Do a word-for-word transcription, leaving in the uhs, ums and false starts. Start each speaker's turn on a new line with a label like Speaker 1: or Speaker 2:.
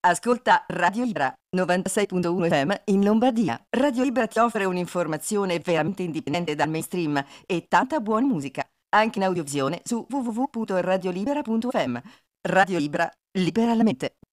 Speaker 1: Ascolta Radio Libera, novantasei virgola uno F M in Lombardia. Radio Libera ti offre un'informazione veramente indipendente dal mainstream e tanta buona musica, anche in audiovisione su w w w punto radiolibera punto f m. Radio Libera, libera la mente.